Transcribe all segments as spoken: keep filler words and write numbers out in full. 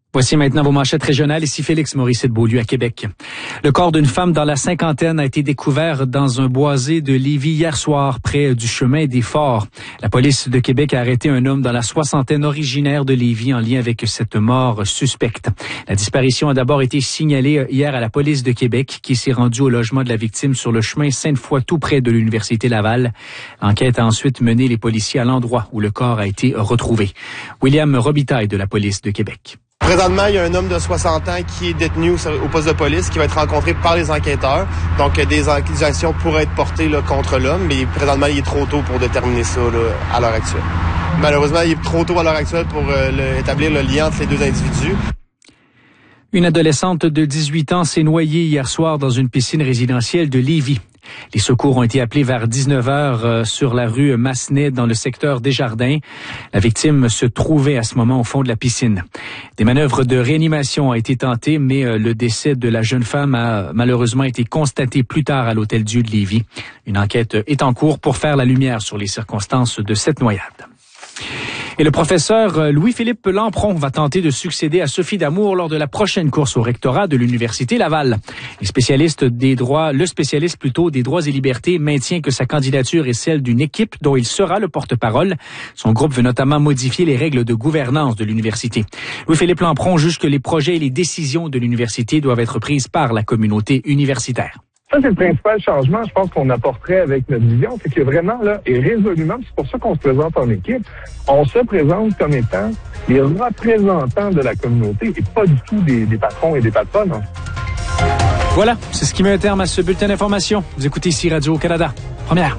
Voici maintenant vos manchettes régionales. Ici Félix Morisset-Beaulieu à Québec. Le corps d'une femme dans la cinquantaine a été découvert dans un boisé de Lévis hier soir, près du chemin des Forts. La police de Québec a arrêté un homme dans la soixantaine originaire de Lévis en lien avec cette mort suspecte. La disparition a d'abord été signalée hier à la police de Québec, qui s'est rendue au logement de la victime sur le chemin Sainte-Foy, tout près de l'Université Laval. L'enquête a ensuite mené les policiers à l'endroit où le corps a été retrouvé. William Robitaille de la police de Québec. Présentement, il y a un homme de soixante ans qui est détenu au poste de police, qui va être rencontré par les enquêteurs. Donc, des accusations pourraient être portées là, contre l'homme, mais présentement, il est trop tôt pour déterminer ça là, à l'heure actuelle. Malheureusement, il est trop tôt à l'heure actuelle pour euh, le, établir le lien entre les deux individus. Une adolescente de dix-huit ans s'est noyée hier soir dans une piscine résidentielle de Lévis. Les secours ont été appelés vers dix-neuf heures euh, sur la rue Massenet dans le secteur Desjardins. La victime se trouvait à ce moment au fond de la piscine. Des manœuvres de réanimation ont été tentées, mais euh, le décès de la jeune femme a malheureusement été constaté plus tard à l'Hôtel-Dieu de Lévis. Une enquête est en cours pour faire la lumière sur les circonstances de cette noyade. Et le professeur Louis-Philippe Lampron va tenter de succéder à Sophie Damour lors de la prochaine course au rectorat de l'Université Laval. Les spécialistes des droits, le spécialiste plutôt des droits et libertés maintient que sa candidature est celle d'une équipe dont il sera le porte-parole. Son groupe veut notamment modifier les règles de gouvernance de l'université. Louis-Philippe Lampron juge que les projets et les décisions de l'université doivent être prises par la communauté universitaire. Ça, c'est le principal changement, je pense, qu'on apporterait avec notre vision, c'est que vraiment, là, et résolument, c'est pour ça qu'on se présente en équipe, on se présente comme étant les représentants de la communauté et pas du tout des, des patrons et des patronnes. Hein. Voilà, c'est ce qui met un terme à ce bulletin d'information. Vous écoutez ici Radio-Canada. Première.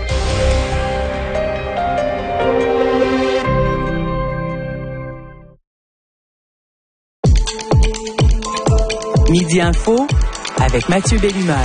Midi Info avec Mathieu Bellumeur.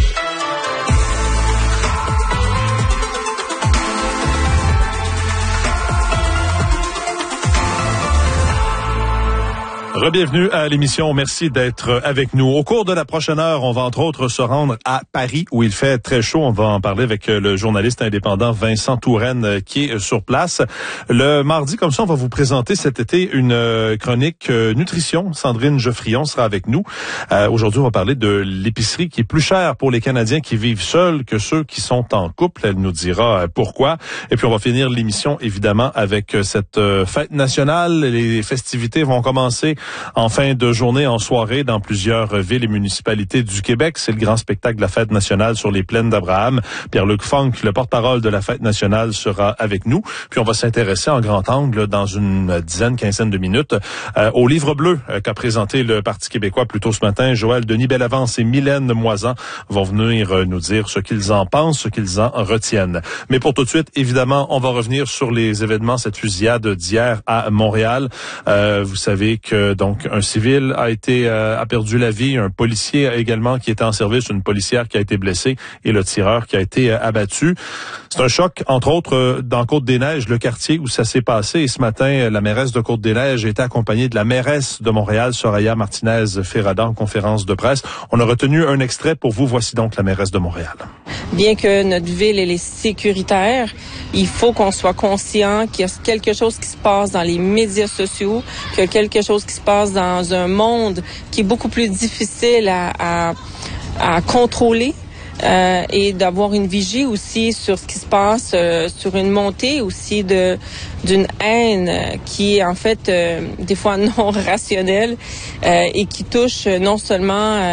Rebienvenue à l'émission. Merci d'être avec nous. Au cours de la prochaine heure, on va entre autres se rendre à Paris où il fait très chaud. On va en parler avec le journaliste indépendant Vincent Touraine qui est sur place. Le mardi, comme ça, on va vous présenter cet été une chronique nutrition. Sandrine Geoffrion sera avec nous. Euh, aujourd'hui, on va parler de l'épicerie qui est plus chère pour les Canadiens qui vivent seuls que ceux qui sont en couple. Elle nous dira pourquoi. Et puis, on va finir l'émission, évidemment, avec cette fête nationale. Les festivités vont commencer en fin de journée, en soirée, dans plusieurs villes et municipalités du Québec. C'est le grand spectacle de la Fête nationale sur les plaines d'Abraham. Pierre-Luc Funk, le porte-parole de la Fête nationale, sera avec nous. Puis on va s'intéresser en grand angle, dans une dizaine, quinzaine de minutes, euh, au livre bleu euh, qu'a présenté le Parti québécois plus tôt ce matin. Joël Denis Bellavance et Mylène Moisan vont venir euh, nous dire ce qu'ils en pensent, ce qu'ils en retiennent. Mais pour tout de suite, évidemment, on va revenir sur les événements, cette fusillade d'hier à Montréal. Euh, vous savez que donc un civil a été euh, a perdu la vie, un policier également qui était en service, une policière qui a été blessée et le tireur qui a été euh, abattu. C'est un choc, entre autres, euh, dans Côte-des-Neiges, le quartier où ça s'est passé. Et ce matin, la mairesse de Côte-des-Neiges était accompagnée de la mairesse de Montréal, Soraya Martinez-Ferrada, en conférence de presse. On a retenu un extrait pour vous. Voici donc la mairesse de Montréal. Bien que notre ville elle est sécuritaire, il faut qu'on soit conscient qu'il y a quelque chose qui se passe dans les médias sociaux, qu'il y a quelque chose qui se passe dans un monde qui est beaucoup plus difficile à, à, à contrôler. Euh, et d'avoir une vigie aussi sur ce qui se passe, euh, sur une montée aussi de d'une haine qui est en fait euh, des fois non rationnelle euh, et qui touche non seulement euh,